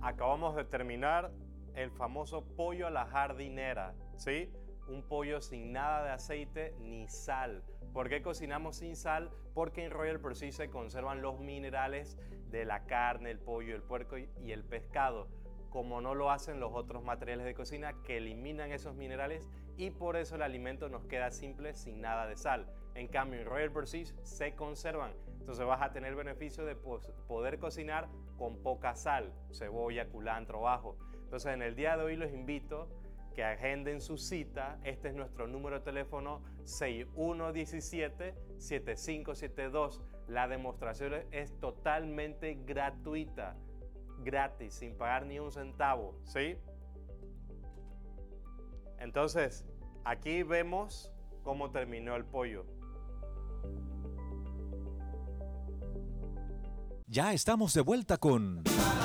Acabamos de terminar el famoso pollo a la jardinera, ¿sí? Un pollo sin nada de aceite ni sal. ¿Por qué cocinamos sin sal? Porque en Royal Pursuit se conservan los minerales de la carne, el pollo, el puerco y el pescado, como no lo hacen los otros materiales de cocina que eliminan esos minerales, y por eso el alimento nos queda simple sin nada de sal. En cambio en Royal Pursuit se conservan, entonces vas a tener el beneficio de poder cocinar con poca sal, cebolla, culantro, ajo. Entonces en el día de hoy los invito que agenden su cita. Este es nuestro número de teléfono 6117-7572. La demostración es totalmente gratuita, gratis, sin pagar ni un centavo, ¿sí? Entonces, aquí vemos cómo terminó el pollo. Ya estamos de vuelta con